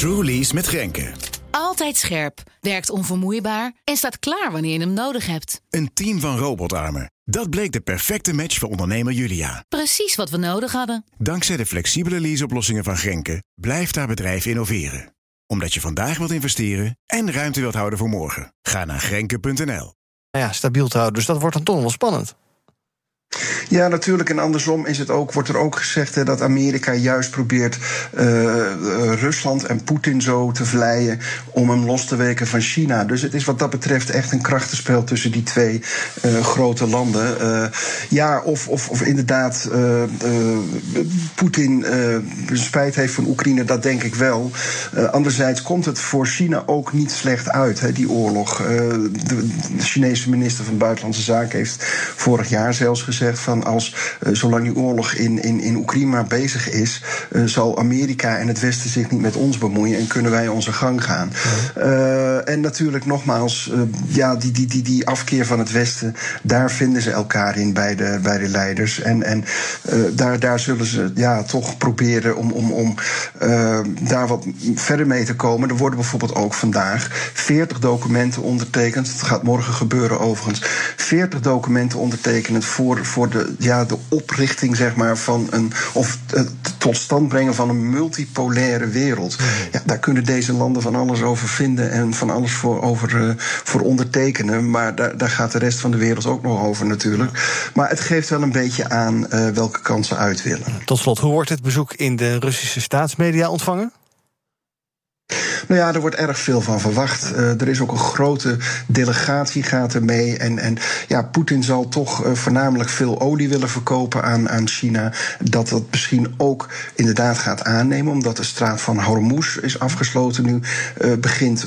True Lease met Grenke. Altijd scherp, werkt onvermoeibaar en staat klaar wanneer je hem nodig hebt. Een team van robotarmen. Dat bleek de perfecte match voor ondernemer Julia. Precies wat we nodig hadden. Dankzij de flexibele leaseoplossingen van Grenke blijft haar bedrijf innoveren. Omdat je vandaag wilt investeren en ruimte wilt houden voor morgen. Ga naar Grenke.nl. Ja, stabiel te houden, dus dat wordt dan toch wel spannend. Ja, natuurlijk. En andersom wordt er ook gezegd dat Amerika juist probeert Rusland en Poetin zo te vleien om hem los te weken van China. Dus het is wat dat betreft echt een krachtenspel tussen die twee grote landen. Of inderdaad Poetin spijt heeft van Oekraïne, dat denk ik wel. Anderzijds komt het voor China ook niet slecht uit, die oorlog. De Chinese minister van Buitenlandse Zaken heeft vorig jaar zelfs gezegd van zolang die oorlog in Oekraïne bezig is, zal Amerika en het Westen zich niet met ons bemoeien en kunnen wij onze gang gaan. En natuurlijk nogmaals, die afkeer van het Westen, daar vinden ze elkaar in bij de leiders. En daar zullen ze toch proberen om daar wat verder mee te komen. Er worden bijvoorbeeld ook vandaag 40 documenten ondertekend. Het gaat morgen gebeuren overigens. 40 documenten ondertekend voor de oprichting, zeg maar, van het tot stand brengen van een multipolaire wereld. Ja, daar kunnen deze landen van alles over vinden en van alles voor ondertekenen. Maar daar gaat de rest van de wereld ook nog over natuurlijk. Maar het geeft wel een beetje aan welke kant ze uit willen. Tot slot, hoe wordt het bezoek in de Russische staatsmedia ontvangen? Nou ja, er wordt erg veel van verwacht. Er is ook een grote delegatie gaat er mee. En Poetin zal toch voornamelijk veel olie willen verkopen aan China. Dat misschien ook inderdaad gaat aannemen, omdat de straat van Hormuz is afgesloten nu. Begint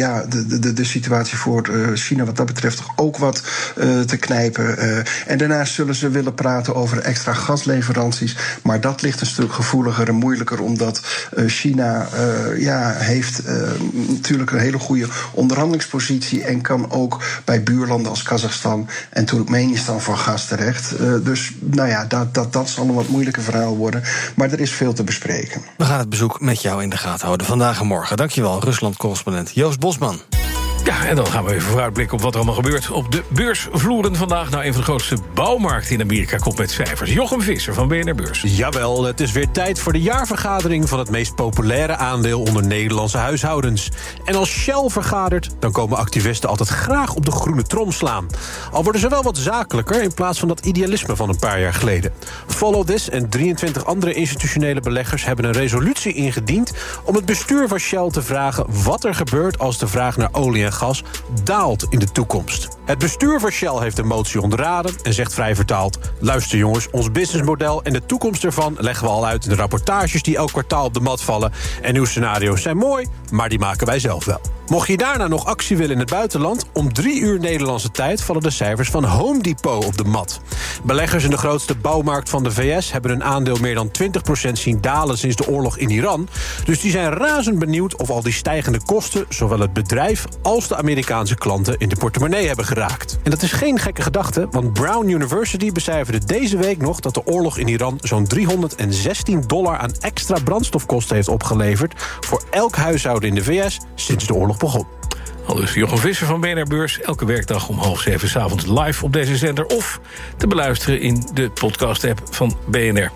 de situatie voor China wat dat betreft toch ook wat te knijpen. En daarnaast zullen ze willen praten over extra gasleveranties. Maar dat ligt een stuk gevoeliger en moeilijker, omdat China heeft natuurlijk een hele goede onderhandelingspositie en kan ook bij buurlanden als Kazachstan en Turkmenistan voor gas terecht. Dus dat zal een wat moeilijker verhaal worden. Maar er is veel te bespreken. We gaan het bezoek met jou in de gaten houden vandaag en morgen. Dankjewel, Rusland-correspondent Joost Bosman. Ja, en dan gaan we even vooruitblikken op wat er allemaal gebeurt op de beursvloeren vandaag. Nou, een van de grootste bouwmarkten in Amerika komt met cijfers. Jochem Visser van BNR Beurs. Jawel, het is weer tijd voor de jaarvergadering van het meest populaire aandeel onder Nederlandse huishoudens. En als Shell vergadert, dan komen activisten altijd graag op de groene trom slaan. Al worden ze wel wat zakelijker in plaats van dat idealisme van een paar jaar geleden. Follow This en 23 andere institutionele beleggers hebben een resolutie ingediend om het bestuur van Shell te vragen wat er gebeurt als de vraag naar olie en gas daalt in de toekomst. Het bestuur van Shell heeft de motie onderraden en zegt vrij vertaald: luister jongens, ons businessmodel en de toekomst ervan leggen we al uit in de rapportages die elk kwartaal op de mat vallen. En uw scenario's zijn mooi, maar die maken wij zelf wel. Mocht je daarna nog actie willen in het buitenland, om 3 uur Nederlandse tijd vallen de cijfers van Home Depot op de mat. Beleggers in de grootste bouwmarkt van de VS hebben hun aandeel meer dan 20% zien dalen sinds de oorlog in Iran. Dus die zijn razend benieuwd of al die stijgende kosten zowel het bedrijf als de Amerikaanse klanten in de portemonnee hebben geraakt. En dat is geen gekke gedachte, want Brown University becijferde deze week nog dat de oorlog in Iran zo'n $316 aan extra brandstofkosten heeft opgeleverd voor elk huishouden in de VS sinds de oorlog begon. Al dus Jochem Visser van BNR Beurs. Elke werkdag om 6:30 's avonds live op deze zender of te beluisteren in de podcast-app van BNR.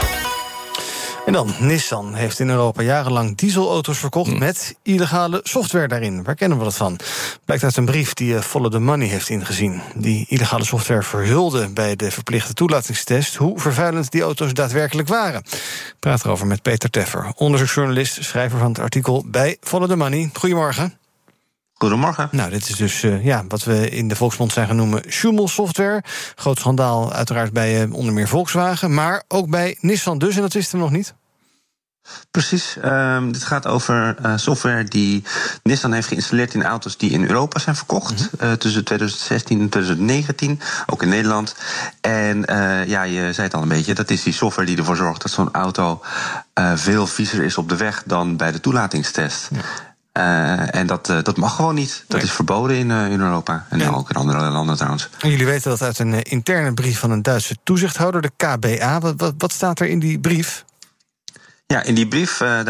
En dan, Nissan heeft in Europa jarenlang dieselauto's verkocht met illegale software daarin. Waar kennen we dat van? Blijkt uit een brief die Follow the Money heeft ingezien. Die illegale software verhulde bij de verplichte toelatingstest hoe vervuilend die auto's daadwerkelijk waren. Ik praat erover met Peter Teffer, onderzoeksjournalist, schrijver van het artikel bij Follow the Money. Goedemorgen. Goedemorgen. Nou, dit is dus wat we in de volksmond zijn gaan noemen Schumel-software. Groot schandaal uiteraard bij onder meer Volkswagen, maar ook bij Nissan dus, en dat wisten we nog niet. Precies. Dit gaat over software die Nissan heeft geïnstalleerd in auto's die in Europa zijn verkocht. Tussen 2016 en 2019, ook in Nederland. En je zei het al een beetje, dat is die software die ervoor zorgt dat zo'n auto veel viezer is op de weg dan bij de toelatingstest. Ja. En dat mag gewoon niet. Dat is verboden in Europa. En ook in andere landen trouwens. En jullie weten dat uit een interne brief van een Duitse toezichthouder, de KBA. Wat staat er in die brief? Ja, in die brief